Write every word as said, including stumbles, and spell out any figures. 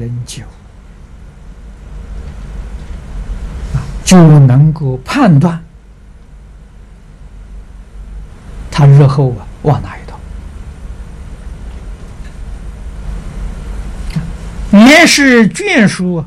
人久，就能够判断他日后啊往哪一道。也是眷属